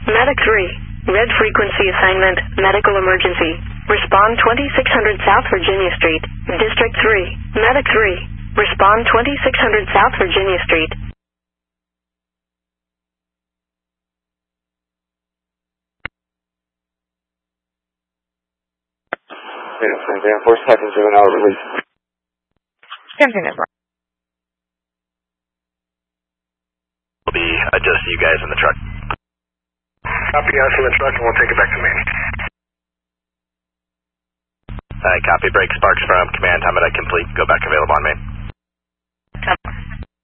Medic 3. Red frequency assignment, medical emergency. Respond 2600 South Virginia Street, District 3. Medic 3. Respond 2600 South Virginia Street. Air Force Captain 0 hour release. Continue. We'll be adjusting you guys in the truck. Copy us in the truck and we'll take it back to main. Copy. Break sparks from command. Time at complete. Go back available on main.